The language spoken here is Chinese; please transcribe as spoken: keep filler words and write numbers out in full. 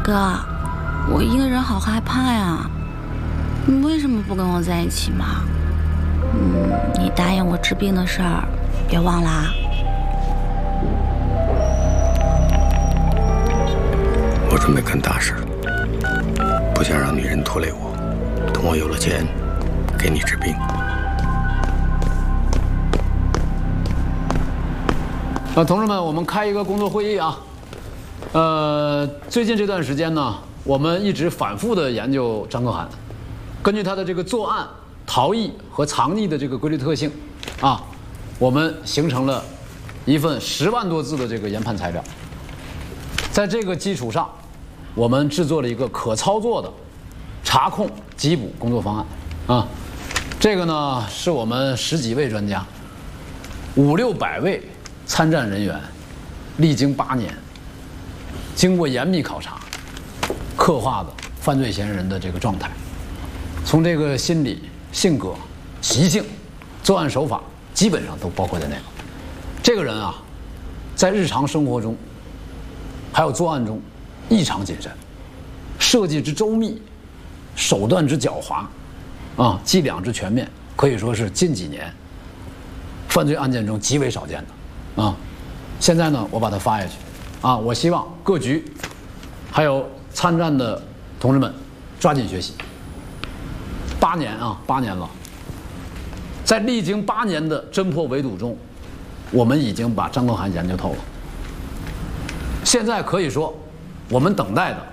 哥，我一个人好害怕呀，你为什么不跟我在一起嘛？嗯，你答应我治病的事儿，别忘了啊。 我准备干大事，不想让女人拖累我。等我有了钱，给你治病。 呃，同志们，我们开一个工作会议啊。呃，最近这段时间呢，我们一直反复的研究张可汗，根据他的这个作案、逃逸和藏匿的这个规律特性，啊，我们形成了一份十万多字的这个研判材料。在这个基础上，我们制作了一个可操作的查控缉捕工作方案啊。这个呢，是我们十几位专家，五六百位参战人员，历经八年，经过严密考察，刻画的犯罪嫌疑人的这个状态，从这个心理、性格、习性、作案手法，基本上都包括在内了。这个人啊，在日常生活中，还有作案中，异常谨慎，设计之周密，手段之狡猾，啊，伎俩之全面，可以说是近几年犯罪案件中极为少见的，啊。现在呢，我把它发下去，啊，我希望各局还有参战的同志们抓紧学习。八年啊，八年了，在历经八年的侦破围堵中，我们已经把张可汗研究透了。现在可以说，我们等待的